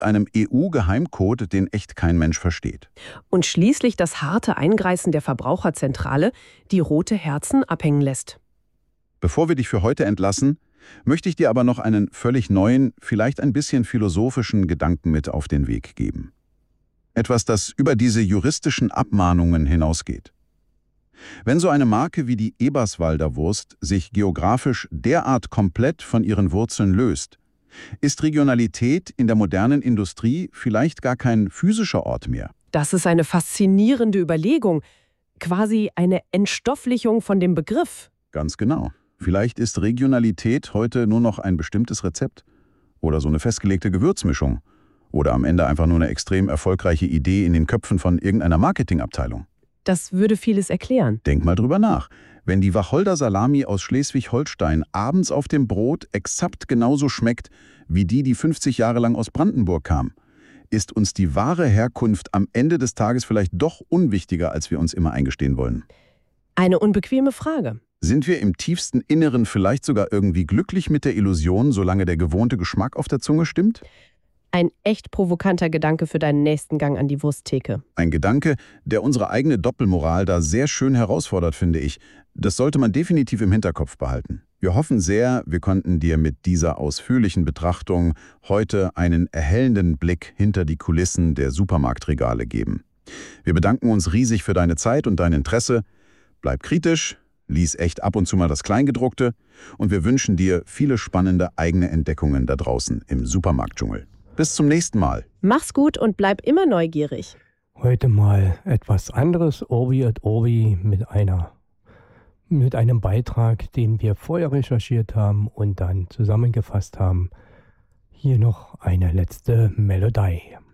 einem EU-Geheimcode, den echt kein Mensch versteht. Und schließlich das harte Eingreifen der Verbraucherzentrale, die rote Herzen abhängen lässt. Bevor wir dich für heute entlassen, möchte ich dir aber noch einen völlig neuen, vielleicht ein bisschen philosophischen Gedanken mit auf den Weg geben. Etwas, das über diese juristischen Abmahnungen hinausgeht. Wenn so eine Marke wie die Eberswalder Wurst sich geografisch derart komplett von ihren Wurzeln löst, ist Regionalität in der modernen Industrie vielleicht gar kein physischer Ort mehr. Das ist eine faszinierende Überlegung, quasi eine Entstofflichung von dem Begriff. Ganz genau. Vielleicht ist Regionalität heute nur noch ein bestimmtes Rezept oder so eine festgelegte Gewürzmischung oder am Ende einfach nur eine extrem erfolgreiche Idee in den Köpfen von irgendeiner Marketingabteilung. Das würde vieles erklären. Denk mal drüber nach. Wenn die Wacholder-Salami aus Schleswig-Holstein abends auf dem Brot exakt genauso schmeckt, wie die 50 Jahre lang aus Brandenburg kam, ist uns die wahre Herkunft am Ende des Tages vielleicht doch unwichtiger, als wir uns immer eingestehen wollen. Eine unbequeme Frage. Sind wir im tiefsten Inneren vielleicht sogar irgendwie glücklich mit der Illusion, solange der gewohnte Geschmack auf der Zunge stimmt? Ein echt provokanter Gedanke für deinen nächsten Gang an die Wursttheke. Ein Gedanke, der unsere eigene Doppelmoral da sehr schön herausfordert, finde ich. Das sollte man definitiv im Hinterkopf behalten. Wir hoffen sehr, wir konnten dir mit dieser ausführlichen Betrachtung heute einen erhellenden Blick hinter die Kulissen der Supermarktregale geben. Wir bedanken uns riesig für deine Zeit und dein Interesse. Bleib kritisch, lies echt ab und zu mal das Kleingedruckte und wir wünschen dir viele spannende eigene Entdeckungen da draußen im Supermarktdschungel. Bis zum nächsten Mal. Mach's gut und bleib immer neugierig. Heute mal etwas anderes, Orbi et Orbi, mit einem Beitrag, den wir vorher recherchiert haben und dann zusammengefasst haben. Hier noch eine letzte Melodie.